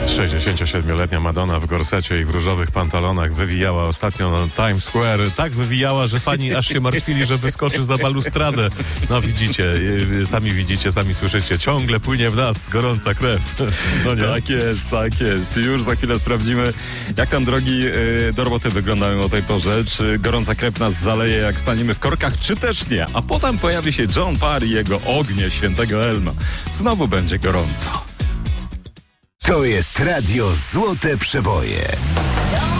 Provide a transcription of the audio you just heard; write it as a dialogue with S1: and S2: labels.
S1: 67-letnia Madonna w gorsecie i w różowych pantalonach wywijała ostatnio na Times Square. Tak wywijała, że fani aż się martwili, że wyskoczy za balustradę. No widzicie, sami słyszycie, ciągle płynie w nas gorąca krew. No nie?
S2: Tak jest. Już za chwilę sprawdzimy, jak tam drogi do roboty wyglądają o tej porze. Czy gorąca krew nas zaleje, jak staniemy w korkach, czy też nie. A potem pojawi się John Parr i jego ognie świętego Elma. Znowu będzie gorąco.
S3: To jest Radio Złote Przeboje.